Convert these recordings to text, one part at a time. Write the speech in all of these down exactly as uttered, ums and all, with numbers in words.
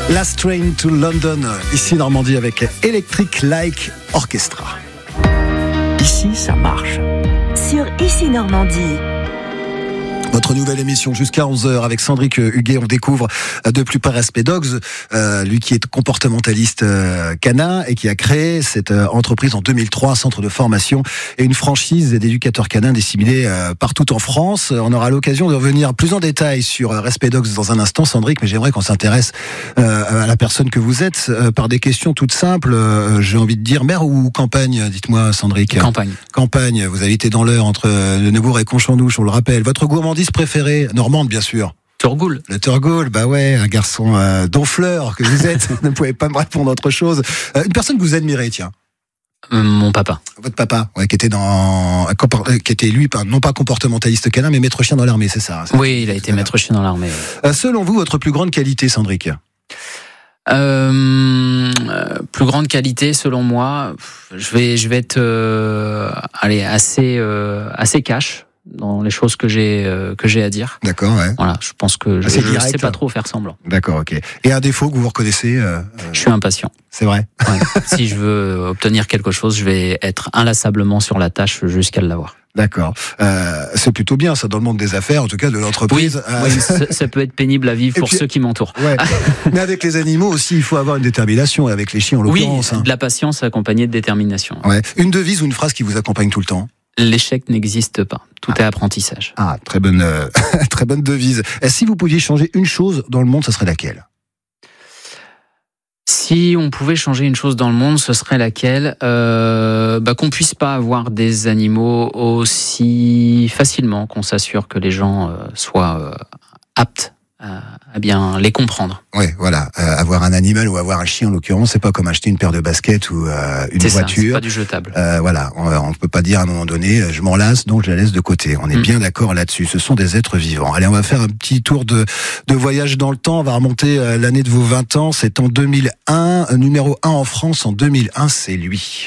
Last Train to London, ici Normandie avec Electric Light Orchestra. Ici, ça marche. Sur Ici Normandie. Votre nouvelle émission jusqu'à onze heures avec Sandrick Huguet. On découvre de plus près Respect Dogs, euh, lui qui est comportementaliste euh, canin et qui a créé cette euh, entreprise en deux mille trois, un centre de formation et une franchise d'éducateurs canins disséminés euh, partout en France. On aura l'occasion de revenir plus en détail sur euh, Respect Dogs dans un instant, Sandrick, mais j'aimerais qu'on s'intéresse euh, à la personne que vous êtes euh, par des questions toutes simples. Euh, j'ai envie de dire mer ou campagne, dites-moi Sandrick. Campagne. Campagne, vous habitez dans l'Eure entre Le Neubourg et Conchandouche, on le rappelle. Votre gourmandise préférée, normande bien sûr. Turgoul. Le Turgoul, bah ouais, un garçon euh, donfleur que vous êtes. Ne pouvez pas me répondre autre chose. Euh, une personne que vous admirez, tiens. Euh, mon papa. Votre papa, ouais, qui était dans, qui était lui, non pas comportementaliste canin, mais maître chien dans l'armée, c'est ça. Oui, il a été maître chien dans l'armée. Euh, selon vous, votre plus grande qualité, Sandrick? Euh, euh, plus grande qualité selon moi, je vais je vais être euh, allez assez euh, assez cash dans les choses que j'ai euh, que j'ai à dire. D'accord, ouais. Voilà, je pense que je, c'est je direct, sais pas hein. trop faire semblant. D'accord, ok. Et un défaut que vous reconnaissez euh, Je suis impatient. C'est vrai. Ouais. Si je veux obtenir quelque chose, je vais être inlassablement sur la tâche jusqu'à l'avoir. D'accord. Euh, c'est plutôt bien ça dans le monde des affaires, en tout cas de l'entreprise. Oui, oui ça, ça peut être pénible à vivre Et pour puis, ceux qui m'entourent. Ouais. Mais avec les animaux aussi, il faut avoir une détermination, et avec les chiens en l'occurrence. Oui, hein. de la patience accompagnée de détermination. Ouais. Une devise ou une phrase qui vous accompagne tout le temps? L'échec n'existe pas. Tout ah. est apprentissage. Ah, très bonne, euh, très bonne devise. Et si vous pouviez changer une chose dans le monde, ce serait laquelle? Si on pouvait changer une chose dans le monde, ce serait laquelle euh, bah, qu'on puisse pas avoir des animaux aussi facilement, qu'on s'assure que les gens euh, soient euh, aptes à, à bien les comprendre. Oui, voilà. Euh, avoir un animal ou avoir un chien, en l'occurrence, c'est pas comme acheter une paire de baskets ou euh, une c'est voiture. Ça, c'est pas du jetable. Euh, voilà, on, on peut pas dire à un moment donné, je m'en lasse, donc je la laisse de côté. On est mmh. bien d'accord là-dessus. Ce sont des êtres vivants. Allez, on va faire un petit tour de, de voyage dans le temps. On va remonter euh, l'année de vos vingt ans. C'est en deux mille un, numéro un en France en deux mille un, c'est lui.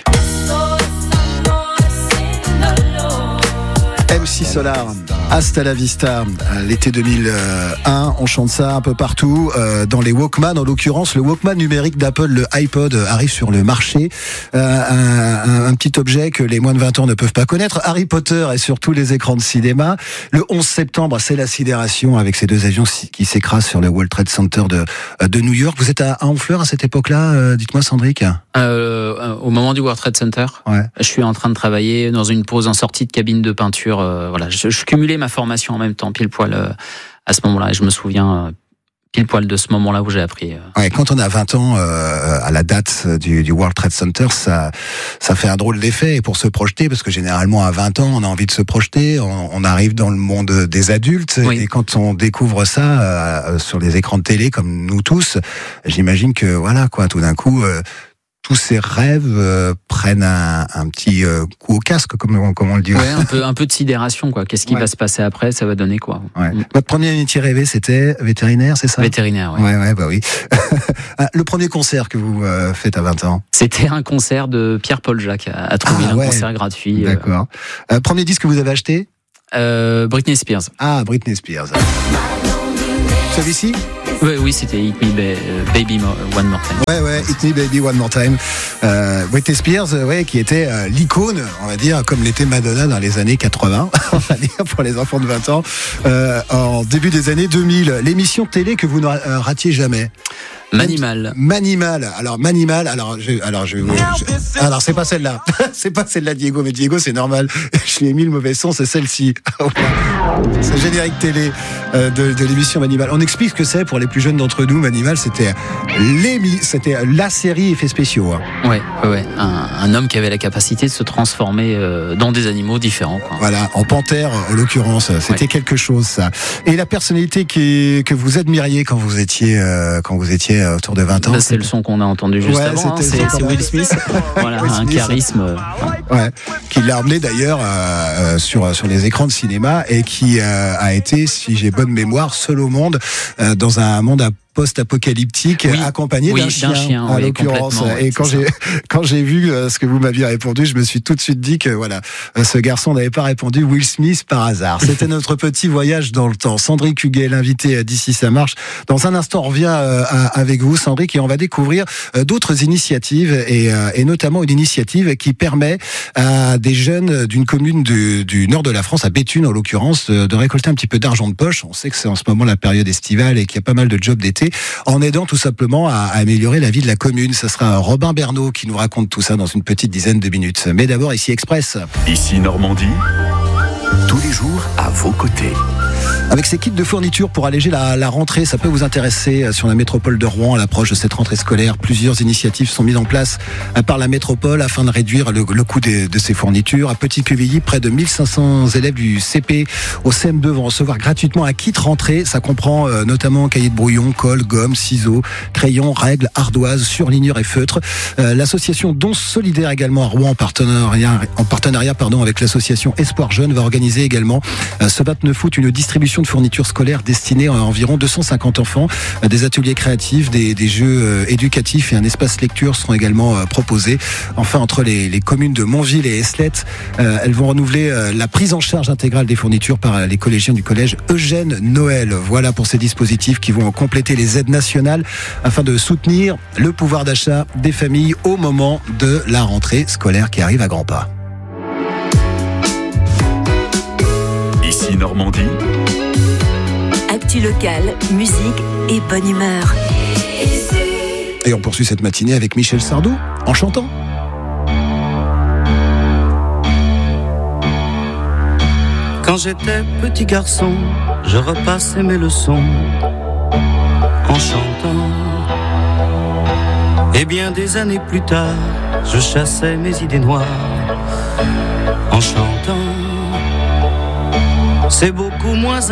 M C Solar, Hasta la Vista, l'été deux mille un, on chante ça un peu partout, euh, dans les Walkman, en l'occurrence le Walkman numérique d'Apple, le iPod, arrive sur le marché, euh, un, un, un petit objet que les moins de vingt ans ne peuvent pas connaître. Harry Potter est sur tous les écrans de cinéma. Le onze septembre, c'est la sidération avec ces deux avions qui s'écrasent sur le World Trade Center de, de New York. Vous êtes à, à Honfleur à cette époque-là, euh, dites-moi Sandrick. Euh, au moment du World Trade Center, ouais. Je suis en train de travailler dans une pause en sortie de cabine de peinture. Euh, voilà, je, je cumulais ma formation en même temps, pile poil euh, à ce moment-là. Et je me souviens euh, pile poil de ce moment-là où j'ai appris. Euh... Ouais, quand on a vingt ans, euh, à la date du, du World Trade Center, ça, ça fait un drôle d'effet. Et pour se projeter, parce que généralement à vingt ans, on a envie de se projeter, on, on arrive dans le monde des adultes. Oui. Et quand on découvre ça euh, sur les écrans de télé, comme nous tous, j'imagine que voilà, quoi, tout d'un coup. Euh, tous ces rêves euh, prennent un, un petit euh, coup au casque, comme, comme on le dit. Ouais, un peu, un peu de sidération, quoi. Qu'est-ce qui ouais. va se passer après? Ça va donner quoi? Ouais. Mmh. Votre premier métier rêvé, c'était vétérinaire, c'est ça? Vétérinaire, oui. Ouais, ouais, bah oui. Le premier concert que vous euh, faites à vingt ans? C'était un concert de Pierre-Paul Jacques à, à Trouville, ah, ouais. un concert gratuit. D'accord. Euh... Euh, premier disque que vous avez acheté? euh, Britney Spears. Ah, Britney Spears. Celui-ci? Oui, oui, c'était Hit Me Baby One More Time. Ouais, ouais, Hit Me Baby One More Time. Euh, Britney Spears, ouais, qui était euh, l'icône, on va dire, comme l'était Madonna dans les années quatre-vingts, on va dire, pour les enfants de vingt ans, euh, en début des années deux mille. L'émission télé que vous ne ratiez jamais. Manimal. Manimal. Alors Manimal. Alors je, alors je, je alors c'est pas celle-là. C'est pas celle-là, Diego. Mais Diego, c'est normal. Je lui ai mis le mauvais son. C'est celle-ci. C'est générique télé euh, de, de l'émission Manimal. On explique ce que c'est pour les plus jeunes d'entre nous. Manimal, c'était l'émi, c'était la série effets spéciaux. Hein. Ouais, ouais. Un, un homme qui avait la capacité de se transformer euh, dans des animaux différents. Quoi. Voilà, en panthère en l'occurrence. C'était ouais. quelque chose ça. Et la personnalité qui, que vous admiriez quand vous étiez euh, quand vous étiez autour de vingt ans. Bah, c'est le son qu'on a entendu juste ouais, avant, hein, c'est, c'est Will Smith. Voilà, Will un Smith. charisme. Ouais, qui l'a emmené d'ailleurs euh, sur, sur les écrans de cinéma et qui euh, a été, si j'ai bonne mémoire, seul au monde euh, dans un monde post-apocalyptique oui. accompagné oui, d'un chien, d'un chien en oui, l'occurrence. Ouais, et quand j'ai, quand j'ai vu ce que vous m'aviez répondu, je me suis tout de suite dit que voilà, ce garçon n'avait pas répondu Will Smith par hasard. C'était notre petit voyage dans le temps. Cendric Huguet, l'invité d'Ici ça marche. Dans un instant, on revient avec vous, Cendric, et on va découvrir d'autres initiatives et, et notamment une initiative qui permet à des jeunes d'une commune du, du nord de la France, à Béthune en l'occurrence, de récolter un petit peu d'argent de poche. On sait que c'est en ce moment la période estivale et qu'il y a pas mal de jobs d'été, en aidant tout simplement à, à améliorer la vie de la commune. Ça sera Robin Bernot qui nous raconte tout ça dans une petite dizaine de minutes. Mais d'abord, ici Express. Ici Normandie, tous les jours à vos côtés. Avec ces kits de fournitures pour alléger la, la rentrée, ça peut vous intéresser sur la métropole de Rouen à l'approche de cette rentrée scolaire. Plusieurs initiatives sont mises en place par la métropole afin de réduire le, le coût des, de ces fournitures. À Petit-Quevilly, près de mille cinq cents élèves du C P au C M deux vont recevoir gratuitement un kit rentrée. Ça comprend euh, notamment cahier de brouillon, colle, gomme, ciseaux, crayons, règles, ardoises, surligneurs et feutres. Euh, l'association Don Solidaire également à Rouen en partenariat, en partenariat pardon, avec l'association Espoir Jeune va organiser également euh, ce vingt-neuf août une distribution de fournitures scolaires destinées à environ deux cent cinquante enfants. Des ateliers créatifs, des, des jeux éducatifs et un espace lecture seront également proposés. Enfin, entre les, les communes de Montville et Eslettes, euh, elles vont renouveler euh, la prise en charge intégrale des fournitures par les collégiens du collège Eugène Noël. Voilà pour ces dispositifs qui vont compléter les aides nationales afin de soutenir le pouvoir d'achat des familles au moment de la rentrée scolaire qui arrive à grands pas. Ici Normandie, actu locale, musique et bonne humeur. Et on poursuit cette matinée avec Michel Sardou en chantant. Quand j'étais petit garçon, je repassais mes leçons en chantant. Et bien des années plus tard, je chassais mes idées noires en chantant. C'est beaucoup moins